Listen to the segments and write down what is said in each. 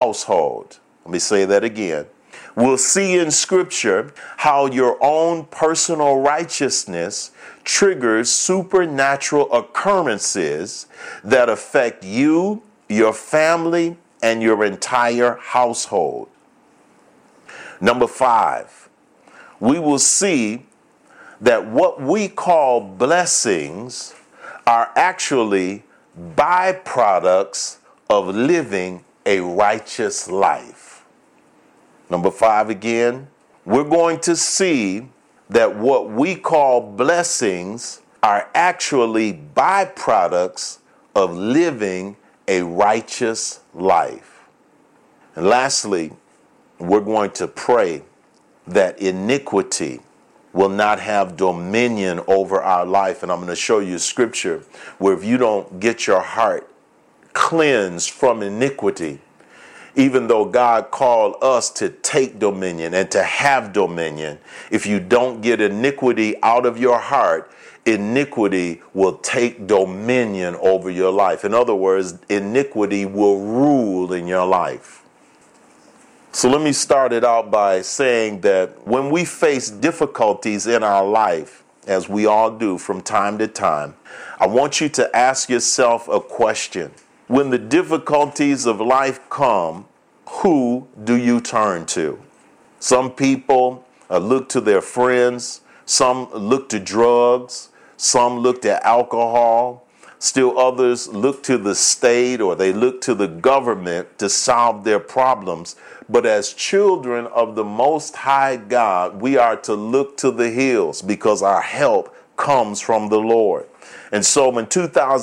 household. Let me say that again. We'll see in Scripture how your own personal righteousness triggers supernatural occurrences that affect you, your family, and your entire household. Number 5, we will see that what we call blessings are actually byproducts of living a righteous life. Number 5 again, we're going to see that what we call blessings are actually byproducts of living a righteous life. And lastly, we're going to pray that iniquity will not have dominion over our life. And I'm going to show you scripture where if you don't get your heart cleansed from iniquity, even though God called us to take dominion and to have dominion, if you don't get iniquity out of your heart, iniquity will take dominion over your life. In other words, iniquity will rule in your life. So let me start it out by saying that when we face difficulties in our life, as we all do from time to time, I want you to ask yourself a question. When the difficulties of life come, who do you turn to? Some people look to their friends, some look to drugs, some look to alcohol, still others look to the state or they look to the government to solve their problems. But as children of the Most High God, we are to look to the hills because our help comes from the Lord. And so in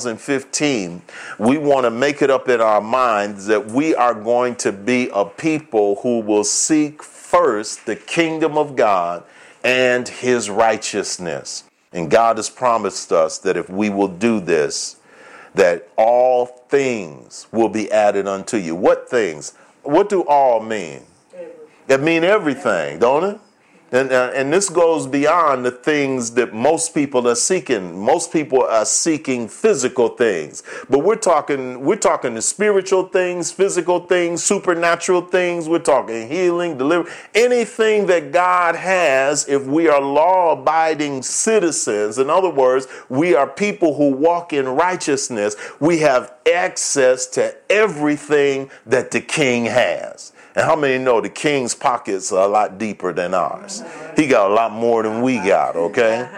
2015, we want to make it up in our minds that we are going to be a people who will seek first the kingdom of God and his righteousness. And God has promised us that if we will do this, that all things will be added unto you. What things? What do all mean? That mean everything, don't it? And this goes beyond the things that most people are seeking. Most people are seeking physical things, but we're talking the spiritual things, physical things, supernatural things. We're talking healing, deliverance, anything that God has. If we are law-abiding citizens, in other words, we are people who walk in righteousness. We have access to everything that the King has. And how many know the King's pockets are a lot deeper than ours? He got a lot more than we got, okay?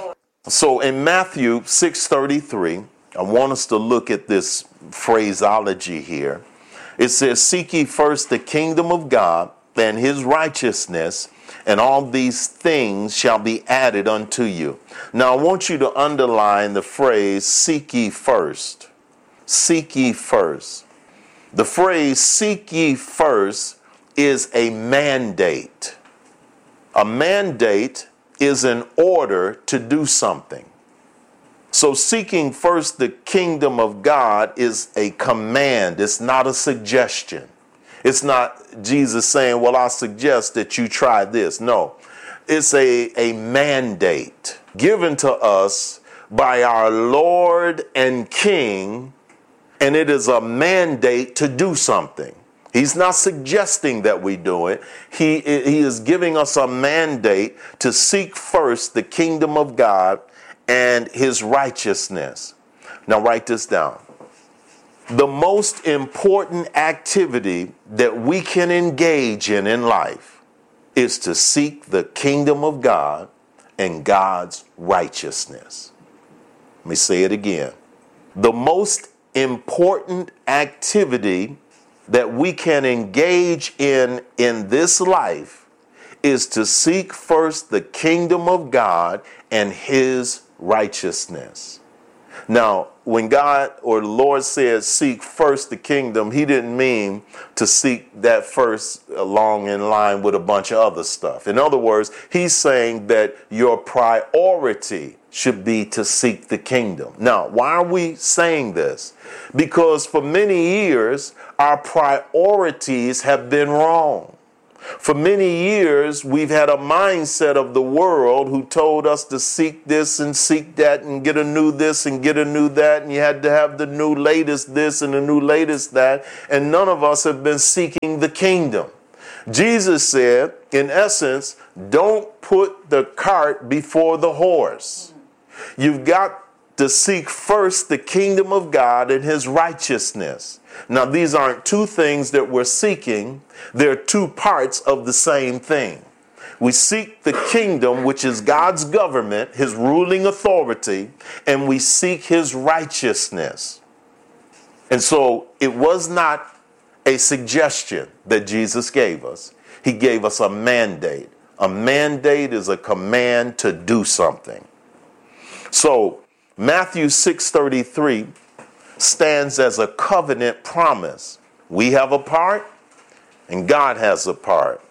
So in Matthew 6:33, I want us to look at this phraseology here. It says, "Seek ye first the kingdom of God and his righteousness, and all these things shall be added unto you." Now I want you to underline the phrase, seek ye first. Seek ye first. The phrase "seek ye first" is a mandate. A mandate is an order to do something. So seeking first the kingdom of God is a command. It's not a suggestion. It's not Jesus saying, well, I suggest that you try this. No, it's a mandate given to us by our Lord and King. And it is a mandate to do something. He's not suggesting that we do it. He is giving us a mandate to seek first the kingdom of God and his righteousness. Now write this down. The most important activity that we can engage in life is to seek the kingdom of God and God's righteousness. Let me say it again. The most important activity that we can engage in this life is to seek first the kingdom of God and his righteousness. Now, when God or the Lord says seek first the kingdom, he didn't mean to seek that first along in line with a bunch of other stuff. In other words, he's saying that your priority should be to seek the kingdom. Now, why are we saying this? Because for many years, our priorities have been wrong. For many years, we've had a mindset of the world who told us to seek this and seek that and get a new this and get a new that. And you had to have the new latest this and the new latest that. And none of us have been seeking the kingdom. Jesus said, in essence, don't put the cart before the horse. You've got to seek first the kingdom of God and his righteousness. Now, these aren't two things that we're seeking. They're two parts of the same thing. We seek the kingdom, which is God's government, his ruling authority, and we seek his righteousness. And so it was not a suggestion that Jesus gave us. He gave us a mandate. A mandate is a command to do something. So Matthew 6:33 stands as a covenant promise. We have a part and God has a part.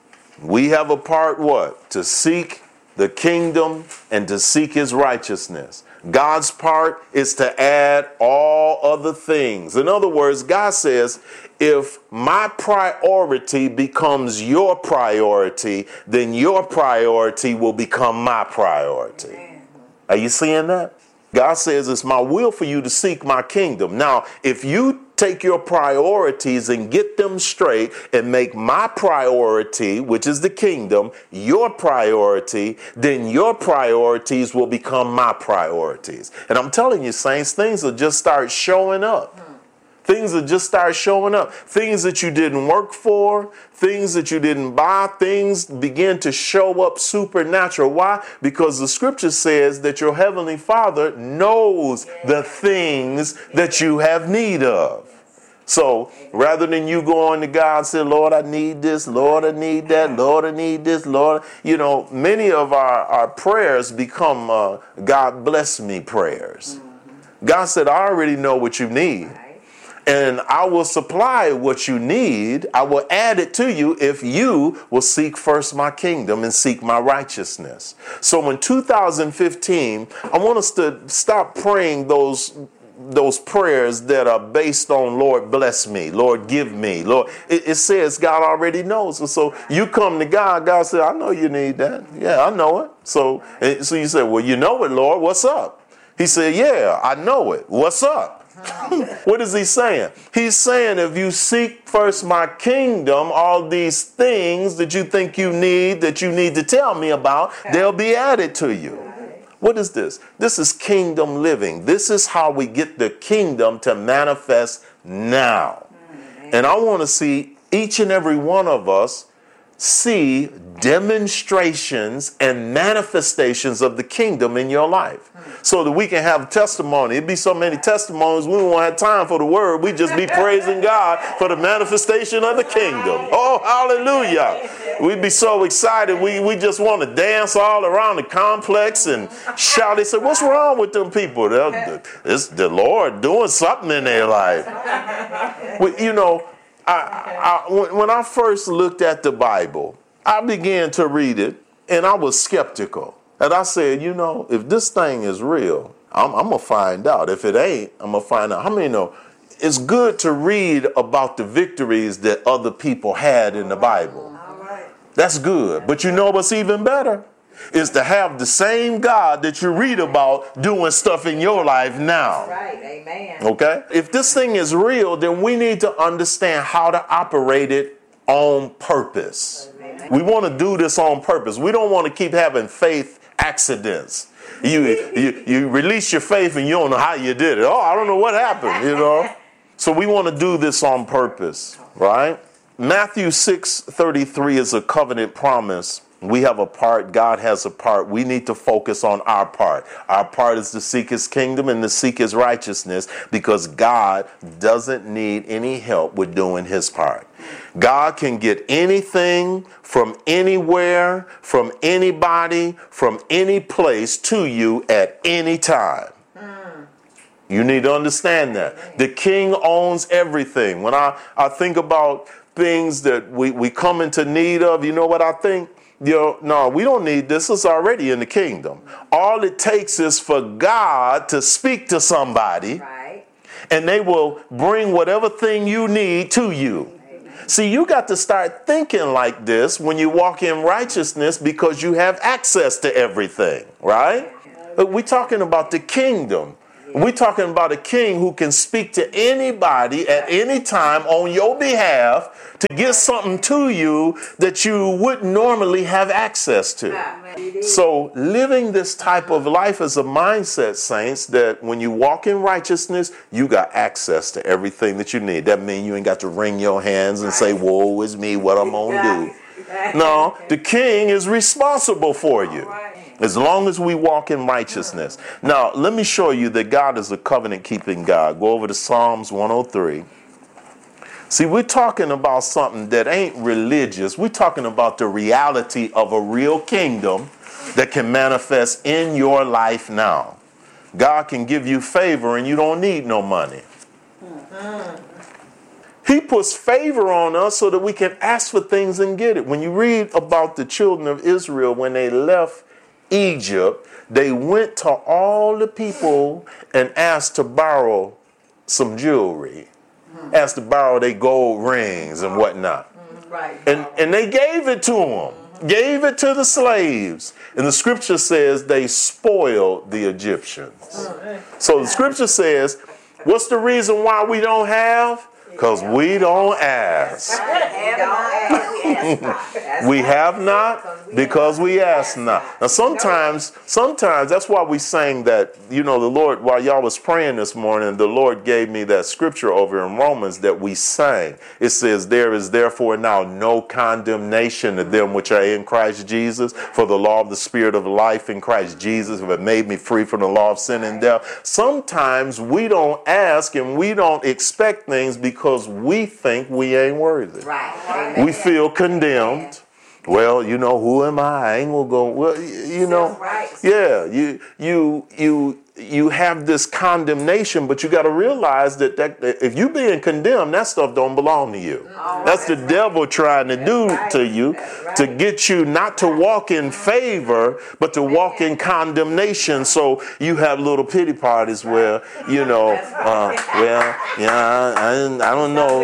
We have a part what? To seek the kingdom and to seek his righteousness. God's part is to add all other things. In other words, God says, if my priority becomes your priority, then your priority will become my priority. Are you seeing that? God says it's my will for you to seek my kingdom. Now, if you take your priorities and get them straight and make my priority, which is the kingdom, your priority, then your priorities will become my priorities. And I'm telling you, saints, things will just start showing up. Things will just start showing up. Things that you didn't work for, things that you didn't buy, things begin to show up supernatural. Why? Because the scripture says that your heavenly Father knows the things that you have need of. So rather than you going to God and say, Lord, I need this, Lord, I need that, Lord, I need this, Lord. You know, many of our prayers become God bless me prayers. God said, I already know what you need. And I will supply what you need. I will add it to you if you will seek first my kingdom and seek my righteousness. So in 2015, I want us to stop praying those prayers that are based on Lord bless me, Lord give me, Lord. It says God already knows. And so you come to God, God said, I know you need that. Yeah, I know it. So you say, well, you know it, Lord, what's up? He said, yeah, I know it. What's up? What is he saying? He's saying if you seek first my kingdom, all these things that you think you need, that you need to tell me about, they'll be added to you. What is this? This is kingdom living. This is how we get the kingdom to manifest now. And I want to see each and every one of us see demonstrations and manifestations of the kingdom in your life so that we can have testimony. It'd be so many testimonies, we won't have time for the word. We just be praising God for the manifestation of the kingdom. Oh, hallelujah. We'd be so excited. We just want to dance all around the complex and shout. They say, what's wrong with them people? It's the Lord doing something in their life. You know, when I first looked at the Bible, I began to read it, and I was skeptical. And I said, you know, if this thing is real, I'm going to find out. If it ain't, I'm going to find out. How many know it's good to read about the victories that other people had in the Bible? That's good. But you know what's even better? Is to have the same God that you read about doing stuff in your life now. Right, amen. Okay? If this thing is real, then we need to understand how to operate it on purpose. Amen. We want to do this on purpose. We don't want to keep having faith accidents. You release your faith and you don't know how you did it. Oh, I don't know what happened, you know. So we want to do this on purpose, right? Matthew 6:33 is a covenant promise. We have a part, God has a part. We need to focus on our part. Our part is to seek his kingdom and to seek his righteousness because God doesn't need any help with doing his part. God can get anything from anywhere, from anybody, from any place to you at any time. You need to understand that. The king owns everything. When I think about things that we come into need of, you know what I think? No, we don't need this. It's already in the kingdom. All it takes is for God to speak to somebody, right, and they will bring whatever thing you need to you. See, you got to start thinking like this when you walk in righteousness because you have access to everything, right? We're talking about the kingdom. We're talking about a king who can speak to anybody at any time on your behalf to get something to you that you wouldn't normally have access to. So living this type of life is a mindset, saints, that when you walk in righteousness, you got access to everything that you need. That means you ain't got to wring your hands and say, woe is me, what I'm going to do. No, the king is responsible for you. As long as we walk in righteousness. Now, let me show you that God is a covenant-keeping God. Go over to Psalms 103. See, we're talking about something that ain't religious. We're talking about the reality of a real kingdom that can manifest in your life now. God can give you favor and you don't need no money. He puts favor on us so that we can ask for things and get it. When you read about the children of Israel when they left Egypt, they went to all the people and asked to borrow some jewelry, asked to borrow their gold rings and whatnot. And they gave it to them, gave it to the slaves. And the scripture says they spoiled the Egyptians. So the scripture says, what's the reason why we don't have? Because we don't ask. We have not because we ask not. Now sometimes that's why we sang that, the Lord, while y'all was praying this morning, the Lord gave me that scripture over in Romans that we sang. It says, there is therefore now no condemnation to them which are in Christ Jesus, for the law of the Spirit of life in Christ Jesus have made me free from the law of sin and death. Sometimes we don't ask and we don't expect things because we think we ain't worthy. Right. We feel condemned. Well, who am I? I ain't gonna go. Well, yeah, you have this condemnation, but you got to realize that if you being condemned, that stuff don't belong to you. That's the devil trying to do to you to get you not to walk in favor, but to walk in condemnation. So you have little pity parties where, I don't know.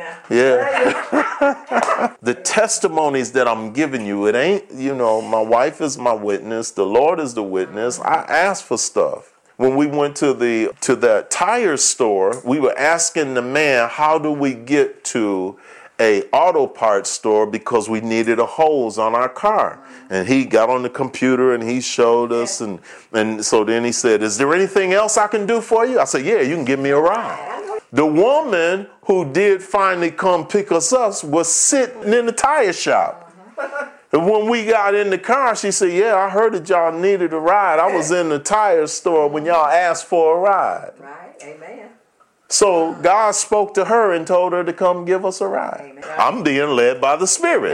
Yeah. The testimonies that I'm giving you, it ain't, my wife is my witness. The Lord is the witness. I asked for stuff. When we went to that tire store, we were asking the man, how do we get to a auto parts store because we needed a hose on our car. And he got on the computer and he showed us. And so then he said, is there anything else I can do for you? I said, yeah, you can give me a ride. The woman who did finally come pick us up was sitting in the tire shop. And when we got in the car, she said, yeah, I heard that y'all needed a ride. I was in the tire store when y'all asked for a ride. Right, amen. So God spoke to her and told her to come give us a ride. Amen. I'm being led by the Spirit.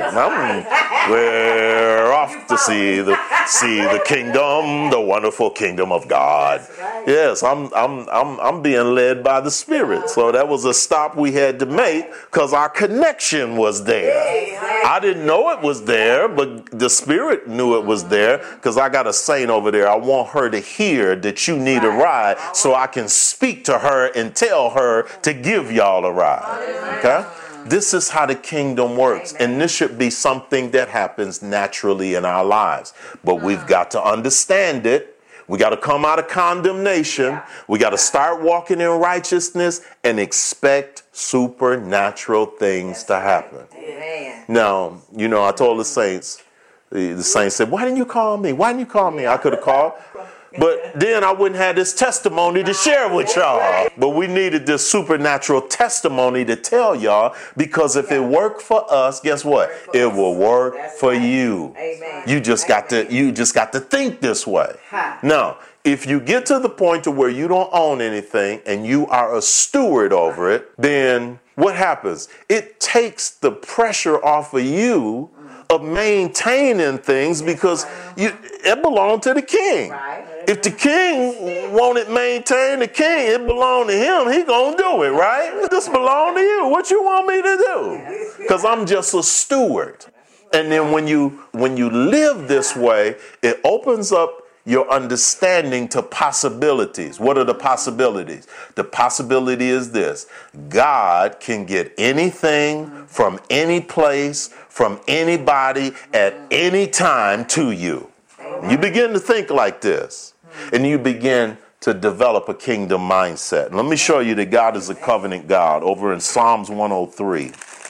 We're off to see the kingdom, the wonderful kingdom of God. Yes, I'm being led by the Spirit. So that was a stop we had to make because our connection was there. I didn't know it was there, but the Spirit knew it was there because I got a saint over there. I want her to hear that you need a ride so I can speak to her and tell her to give y'all a ride. Okay? This is how the kingdom works. And this should be something that happens naturally in our lives. But we've got to understand it. We got to come out of condemnation. We got to start walking in righteousness and expect supernatural things to happen. Now, I told the saints said, why didn't you call me? Why didn't you call me? I could have called. But then I wouldn't have this testimony to share with y'all. But we needed this supernatural testimony to tell y'all, because if it worked for us, guess what? It will work for you. You just got to think this way. Now, if you get to the point to where you don't own anything and you are a steward over it, then what happens? It takes the pressure off of you of maintaining things because it belonged to the king. If the king wanted maintained, it belonged to him. He gonna do it, right? It just belong to you. What you want me to do? Because I'm just a steward. And then when you live this way, it opens up your understanding to possibilities. What are the possibilities? The possibility is this: God can get anything from any place, from anybody, at any time to you. You begin to think like this, and you begin to develop a kingdom mindset. And let me show you that God is a covenant God over in Psalms 103.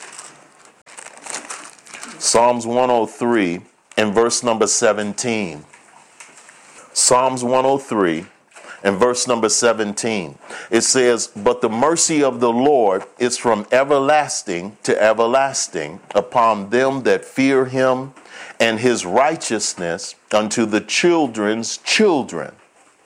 Psalms 103 and verse number 17. Psalms 103 and verse number 17. It says, "But the mercy of the Lord is from everlasting to everlasting upon them that fear him, and his righteousness unto the children's children,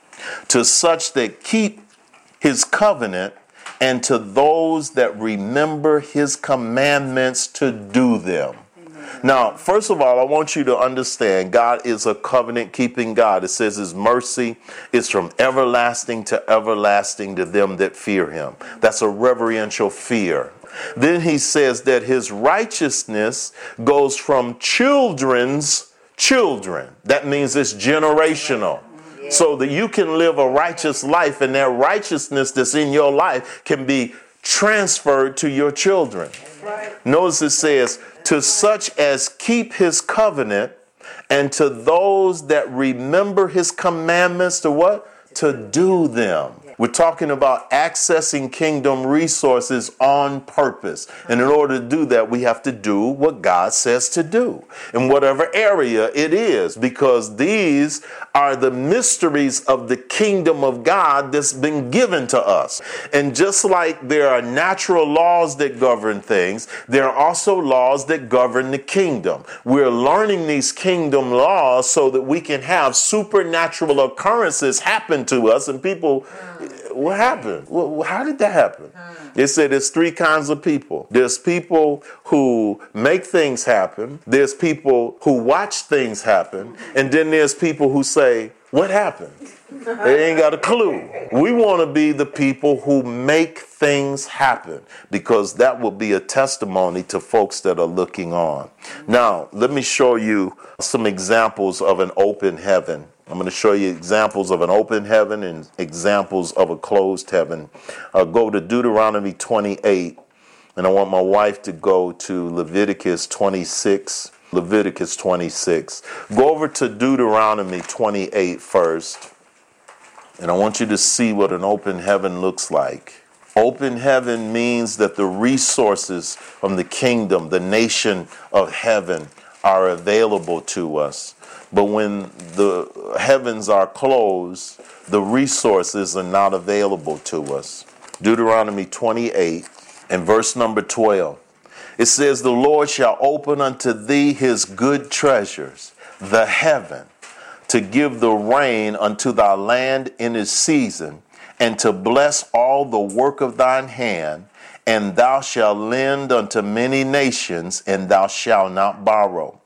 to such that keep his covenant, and to those that remember his commandments to do them." Now, first of all, I want you to understand God is a covenant-keeping God. It says his mercy is from everlasting to everlasting to them that fear him. That's a reverential fear. Then he says that his righteousness goes from children's children. That means it's generational. So that you can live a righteous life, and that righteousness that's in your life can be transferred to your children. Notice it says, to such as keep his covenant, and to those that remember his commandments to what? To do them. We're talking about accessing kingdom resources on purpose. And in order to do that, we have to do what God says to do in whatever area it is, because these are the mysteries of the kingdom of God that's been given to us. And just like there are natural laws that govern things, there are also laws that govern the kingdom. We're learning these kingdom laws so that we can have supernatural occurrences happen to us, and people, what happened? How did that happen? It said there's three kinds of people. There's people who make things happen. There's people who watch things happen. And then there's people who say, what happened? They ain't got a clue. We want to be the people who make things happen, because that will be a testimony to folks that are looking on. Now, let me show you some examples of an open heaven. I'm going to show you examples of an open heaven and examples of a closed heaven. I'll go to Deuteronomy 28, and I want my wife to go to Leviticus 26. Leviticus 26. Go over to Deuteronomy 28 first, and I want you to see what an open heaven looks like. Open heaven means that the resources from the kingdom, the nation of heaven, are available to us. But when the heavens are closed, the resources are not available to us. Deuteronomy 28 and verse number 12. It says, the Lord shall open unto thee his good treasures, the heaven, to give the rain unto thy land in his season, and to bless all the work of thine hand, and thou shalt lend unto many nations, and thou shalt not borrow.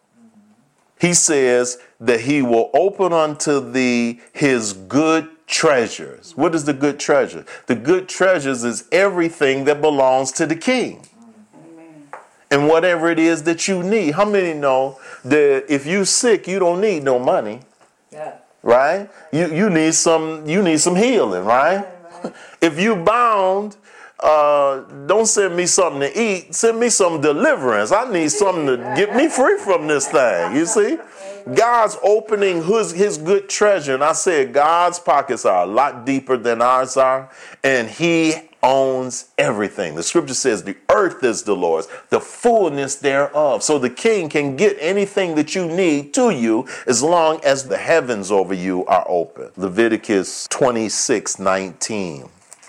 He says that he will open unto thee his good treasures. What is the good treasure? The good treasures is everything that belongs to the king. Amen. And whatever it is that you need. How many know that if you're sick, you don't need no money? Yeah. Right? You need some healing, right? If you bound, don't send me something to eat. Send me some deliverance. I need something to get me free from this thing. You see? God's opening his good treasure. And I said God's pockets are a lot deeper than ours are. And he owns everything. The scripture says the earth is the Lord's, the fullness thereof. So the king can get anything that you need to you as long as the heavens over you are open. Leviticus 26:19.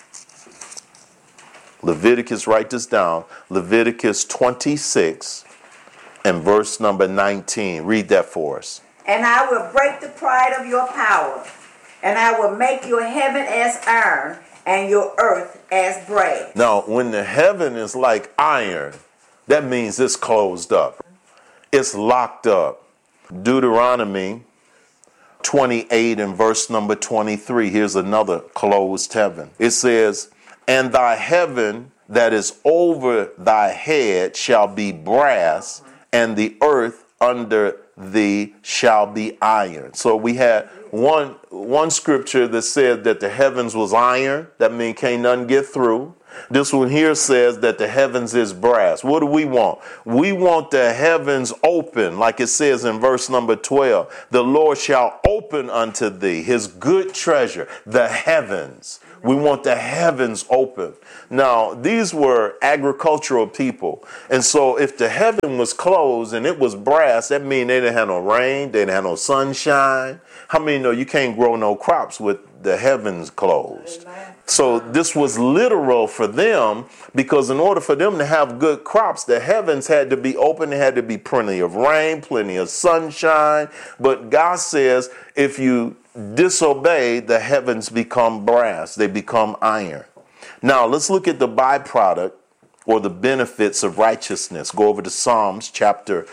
Leviticus, write this down. Leviticus 26 and verse number 19. Read that for us. And I will break the pride of your power, and I will make your heaven as iron, and your earth as brass. Now, when the heaven is like iron, that means it's closed up. It's locked up. Deuteronomy 28 and verse number 23. Here's another closed heaven. It says, and thy heaven that is over thy head shall be brass, and the earth under thee shall be iron. So we had one scripture that said that the heavens was iron. That means can't nothing get through. This one here says that the heavens is brass. What do we want? We want the heavens open, like it says in verse number 12. The Lord shall open unto thee his good treasure, the heavens. We want the heavens open. Now, these were agricultural people. And so if the heaven was closed and it was brass, that means they didn't have no rain, they didn't have no sunshine. How many know you can't grow no crops with the heavens closed? So this was literal for them, because in order for them to have good crops, the heavens had to be open. There had to be plenty of rain, plenty of sunshine. But God says if you disobey, the heavens become brass. They become iron. Now let's look at the byproduct or the benefits of righteousness. Go over to Psalms chapter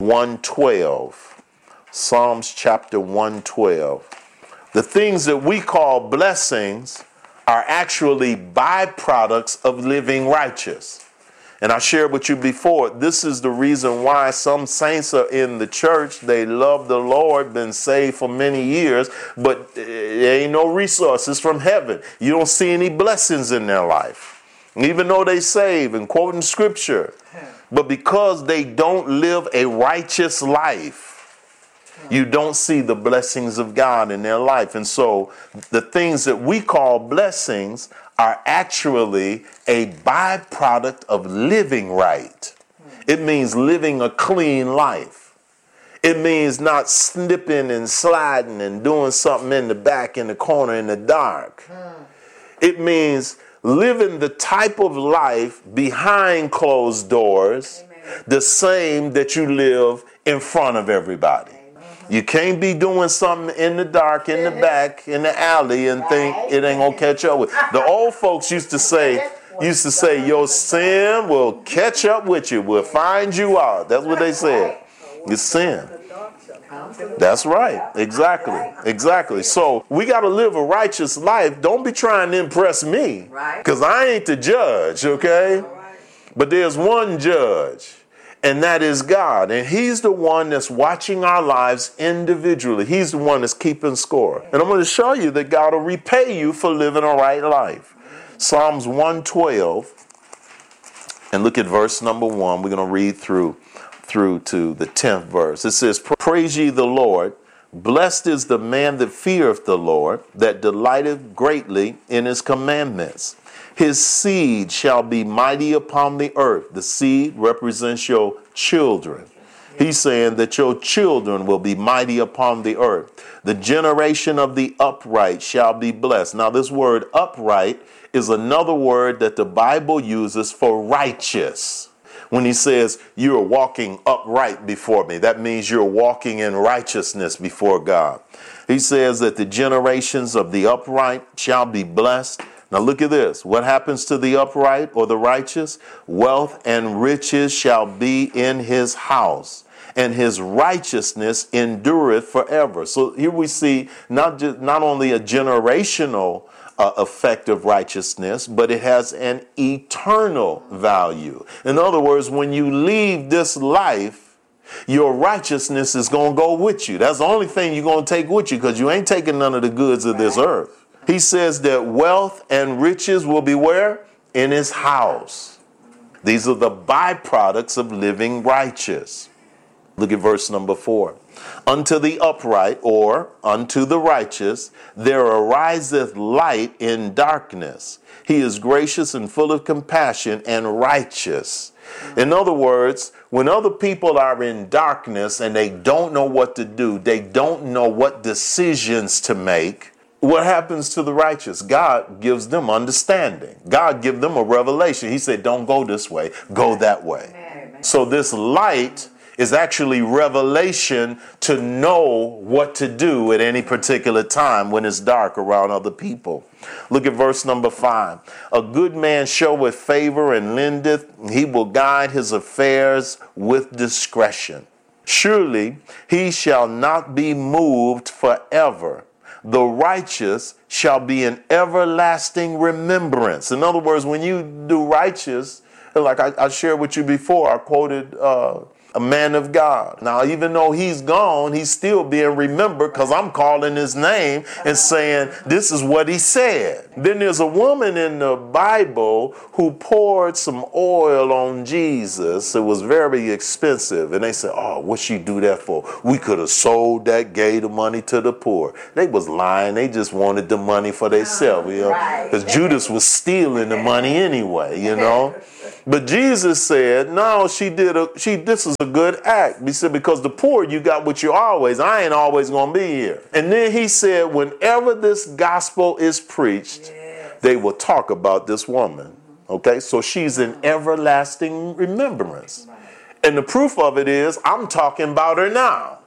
112. Psalms chapter 112. The things that we call blessings are actually byproducts of living righteous. And I shared with you before, this is the reason why some saints are in the church. They love the Lord, been saved for many years, but there ain't no resources from heaven. You don't see any blessings in their life, even though they save and quoting scripture. But because they don't live a righteous life, you don't see the blessings of God in their life. And so the things that we call blessings are actually a byproduct of living right. It means living a clean life. It means not slipping and sliding and doing something in the back, in the corner, in the dark. It means living the type of life behind closed doors, the same that you live in front of everybody. You can't be doing something in the dark, in the back, in the alley, and think it ain't gonna catch up with. The old folks used to say, your sin will catch up with you, will find you out. That's what they said. It's sin. That's right. Exactly. So we got to live a righteous life. Don't be trying to impress me, because I ain't the judge, okay? But there's one judge. And that is God. And he's the one that's watching our lives individually. He's the one that's keeping score. And I'm going to show you that God will repay you for living a right life. Psalms 112. And look at verse number 1. We're going to read through to the 10th verse. It says, praise ye the Lord. Blessed is the man that feareth the Lord, that delighteth greatly in his commandments. His seed shall be mighty upon the earth. The seed represents your children. He's saying that your children will be mighty upon the earth. The generation of the upright shall be blessed. Now, this word upright is another word that the Bible uses for righteous. When he says you're walking upright before me, that means you're walking in righteousness before God. He says that the generations of the upright shall be blessed. Now look at this. What happens to the upright or the righteous? Wealth and riches shall be in his house, and his righteousness endureth forever. So here we see not only a generational effect of righteousness, but it has an eternal value. In other words, when you leave this life, your righteousness is going to go with you. That's the only thing you're going to take with you, because you ain't taking none of the goods of this earth. He says that wealth and riches will be where? In his house. These are the byproducts of living righteous. Look at verse number 4. Unto the upright, or unto the righteous, there ariseth light in darkness. He is gracious and full of compassion and righteous. In other words, when other people are in darkness and they don't know what to do, they don't know what decisions to make, what happens to the righteous? God gives them understanding. God gives them a revelation. He said, don't go this way, go that way. Amen. So this light is actually revelation to know what to do at any particular time when it's dark around other people. Look at verse number 5. A good man showeth favor and lendeth. He will guide his affairs with discretion. Surely he shall not be moved forever. The righteous shall be an everlasting remembrance. In other words, when you do righteous, like I shared with you before, I quoted a man of God. Now, even though he's gone, he's still being remembered because I'm calling his name and saying, this is what he said. Then there's a woman in the Bible who poured some oil on Jesus. It was very expensive. And they said, oh, what'd she do that for? We could have sold that, gave the money to the poor. They was lying. They just wanted the money for themselves, you know, because Judas was stealing the money anyway, you know. But Jesus said, no, this is a good act. He said, because the poor, you got what you always, I ain't always going to be here. And then he said, whenever this gospel is preached, they will talk about this woman. Okay, so she's an everlasting remembrance. And the proof of it is, I'm talking about her now.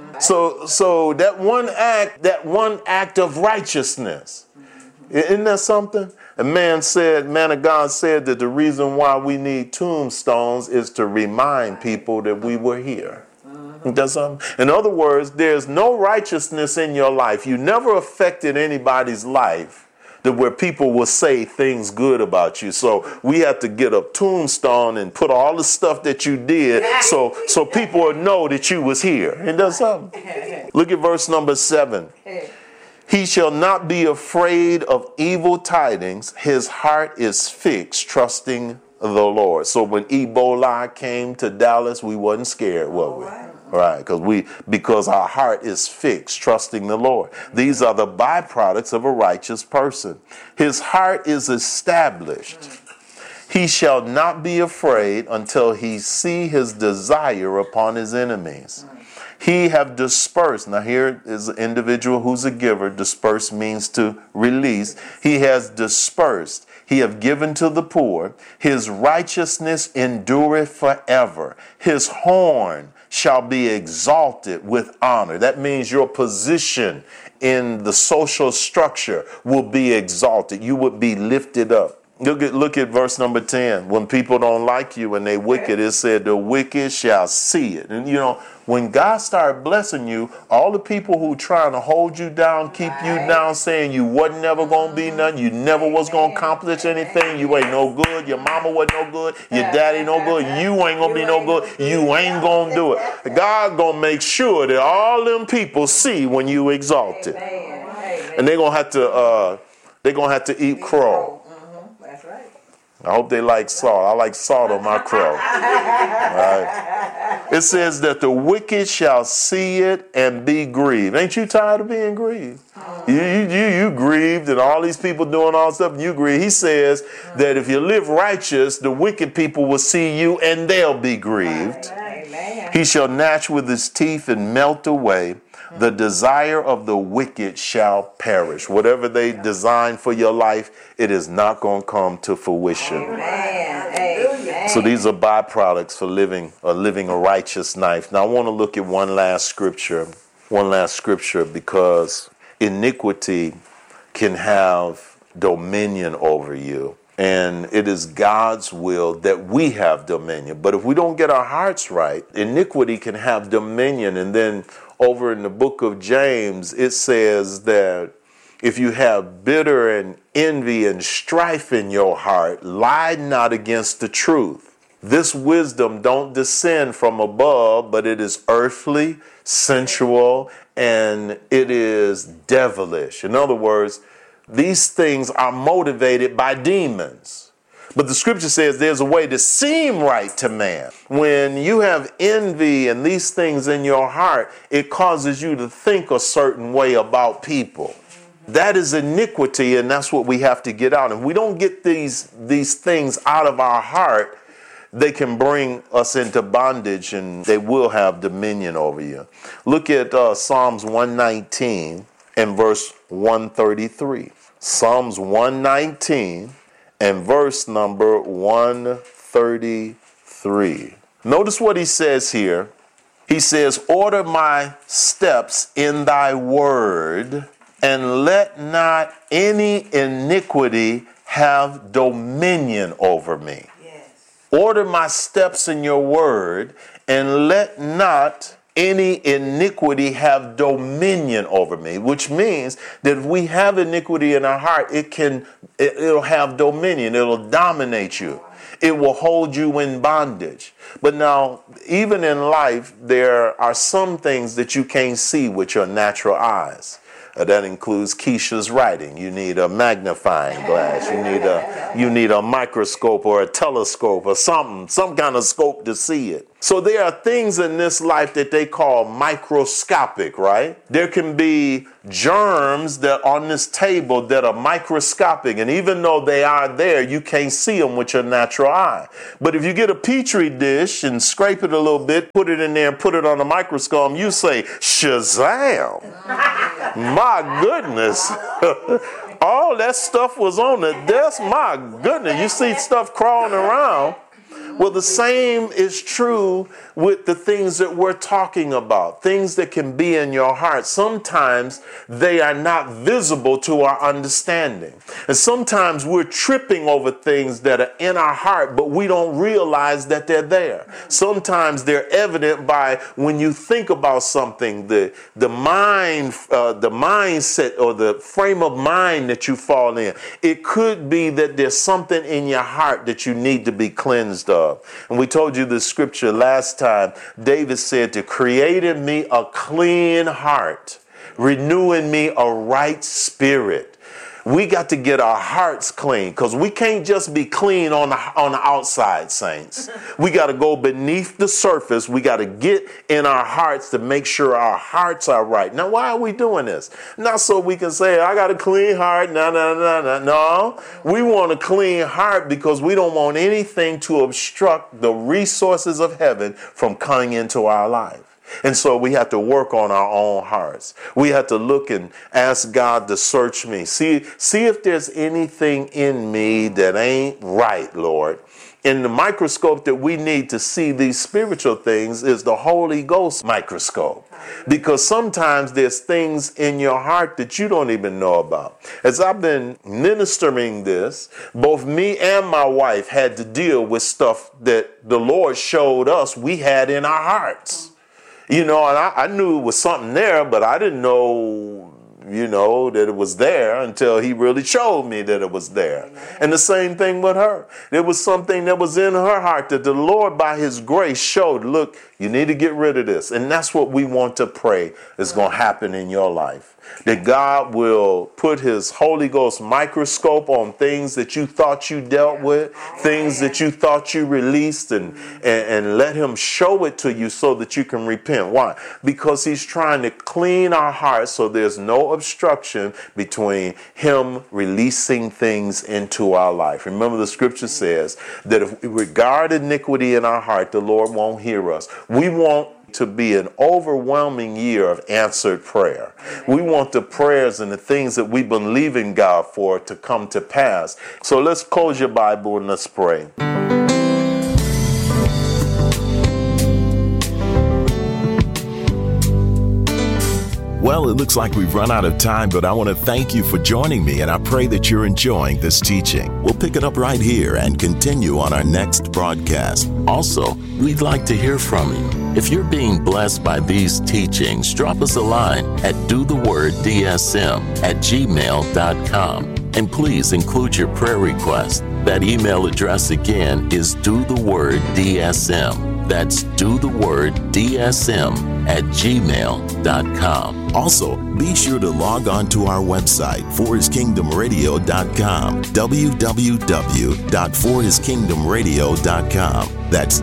So that one act of righteousness, isn't that something? A man of God said that the reason why we need tombstones is to remind people that we were here. That's something. In other words, there's no righteousness in your life. You never affected anybody's life that where people will say things good about you. So we have to get a tombstone and put all the stuff that you did so people will know that you was here. And that's something. Look at verse number 7. He shall not be afraid of evil tidings. His heart is fixed, trusting the Lord. So when Ebola came to Dallas, we wasn't scared, were we? Right, because our heart is fixed, trusting the Lord. These are the byproducts of a righteous person. His heart is established. He shall not be afraid until he see his desire upon his enemies. He have dispersed. Now here is an individual who's a giver. Disperse means to release. He has dispersed. He have given to the poor. His righteousness endureth forever. His horn shall be exalted with honor. That means your position in the social structure will be exalted. You would be lifted up. Look at verse number 10. When people don't like you and they wicked, it said the wicked shall see it. And you know, when God started blessing you, all the people who trying to hold you down, keep you down, saying you wasn't never going to be nothing, you never was going to accomplish anything, you ain't no good, your mama wasn't no good, your daddy no good, you ain't going to be no good, you ain't going to do it. God going to make sure that all them people see when you exalted. And they're going to have to eat crow. I hope they like salt. I like salt on my crow. Right. It says that the wicked shall see it and be grieved. Ain't you tired of being grieved? You grieved, and all these people doing all stuff, and you grieve. He says that if you live righteous, the wicked people will see you and they'll be grieved. He shall gnatch with his teeth and melt away. The desire of the wicked shall perish. Whatever they design for your life, it is not going to come to fruition. Amen. So these are byproducts for living a righteous life. Now I want to look at one last scripture because iniquity can have dominion over you. And it is God's will that we have dominion. But if we don't get our hearts right, iniquity can have dominion. And then over in the book of James, it says that if you have bitter and envy and strife in your heart, lie not against the truth. This wisdom don't descend from above, but it is earthly, sensual, and it is devilish. In other words, these things are motivated by demons. But the scripture says there's a way to seem right to man. When you have envy and these things in your heart, it causes you to think a certain way about people. That is iniquity, and that's what we have to get out. If we don't get these things out of our heart, they can bring us into bondage and they will have dominion over you. Look at Psalms 119 and verse 133. Psalms 119 and verse number 133. Notice what he says here. He says, order my steps in thy word, and let not any iniquity have dominion over me. Yes. Order my steps in your word, and let not any iniquity have dominion over me, which means that if we have iniquity in our heart, it'll have dominion. It'll dominate you. It will hold you in bondage. But now, even in life, there are some things that you can't see with your natural eyes. That includes Keisha's writing. You need a magnifying glass. You need a microscope or a telescope or some kind of scope to see it. So there are things in this life that they call microscopic, right? There can be germs that on this table that are microscopic, and even though they are there, you can't see them with your natural eye. But if you get a petri dish and scrape it a little bit, put it in there and put it on a microscope, you say, Shazam! My goodness. All that stuff was on the desk. My goodness. You see stuff crawling around. Well, the same is true with the things that we're talking about, things that can be in your heart. Sometimes they are not visible to our understanding. And sometimes we're tripping over things that are in our heart, but we don't realize that they're there. Sometimes they're evident by when you think about something, the mindset or the frame of mind that you fall in. It could be that there's something in your heart that you need to be cleansed of. And we told you the scripture last time. David said to create in me a clean heart, renew in me a right spirit. We got to get our hearts clean because we can't just be clean on the outside, saints. We got to go beneath the surface. We got to get in our hearts to make sure our hearts are right. Now, why are we doing this? Not so we can say, I got a clean heart. No, we want a clean heart because we don't want anything to obstruct the resources of heaven from coming into our life. And so we have to work on our own hearts. We have to look and ask God to search me. See if there's anything in me that ain't right, Lord. And the microscope that we need to see these spiritual things is the Holy Ghost microscope. Because sometimes there's things in your heart that you don't even know about. As I've been ministering this, both me and my wife had to deal with stuff that the Lord showed us we had in our hearts. And I knew it was something there, but I didn't know, that it was there until he really showed me that it was there. And the same thing with her. There was something that was in her heart that the Lord, by his grace, showed, look, you need to get rid of this. And that's what we want to pray is going to happen in your life. That God will put his Holy Ghost microscope on things that you thought you dealt with, things that you thought you released, and let him show it to you so that you can repent. Why? Because he's trying to clean our hearts so there's no obstruction between him releasing things into our life. Remember, the scripture says that if we regard iniquity in our heart, the Lord won't hear us. We want to be an overwhelming year of answered prayer. We want the prayers and the things that we believe in God for to come to pass. So let's close your Bible and let's pray. Well, it looks like we've run out of time, but I want to thank you for joining me, and I pray that you're enjoying this teaching. We'll pick it up right here and continue on our next broadcast. Also, we'd like to hear from you. If you're being blessed by these teachings, drop us a line at dothewordsm@gmail.com. And please include your prayer request. That email address again is dothewordsm. That's dothewordsm@gmail.com. Also, be sure to log on to our website, forhiskingdomradio.com, www.forhiskingdomradio.com. That's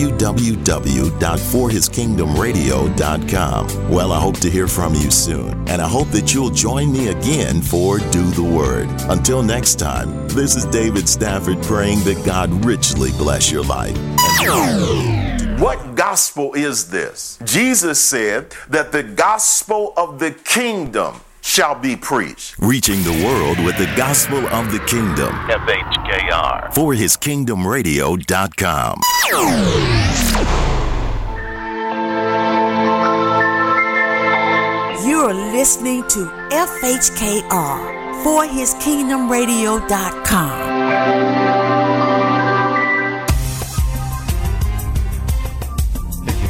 www.forhiskingdomradio.com. Well, I hope to hear from you soon, and I hope that you'll join me again for Do the Word. Until next time, this is David Stafford praying that God richly bless your life. What gospel is this? Jesus said that the gospel of the kingdom shall be preached. Reaching the world with the gospel of the kingdom. FHKR. ForHisKingdomRadio.com. You're listening to FHKR, ForHisKingdomRadio.com.